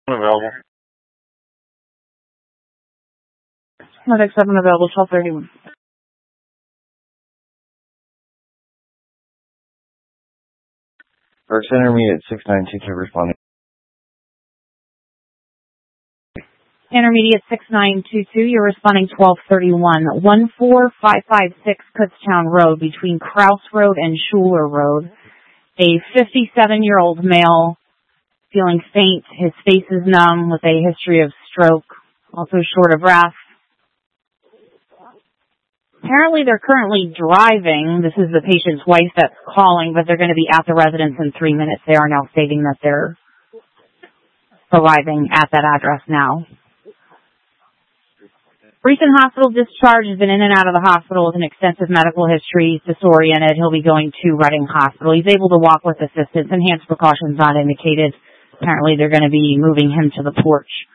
Available. Medic 7 available, 1231. Berks Intermediate 6922 responding. Intermediate 6922, you're responding 1231. 14556 Kutztown Road between Kraus Road and Schuler Road. A 57-year-old male feeling faint. His face is numb with a history of stroke, also short of breath. Apparently they're currently driving. This is the patient's wife that's calling, but they're going to be at the residence in 3 minutes. They are now stating that they're arriving at that address now. Recent hospital discharge, has been in and out of the hospital with an extensive medical history. He's disoriented. He'll be going to Reading Hospital. He's able to walk with assistance. Enhanced precautions not indicated. Apparently they're going to be moving him to the porch.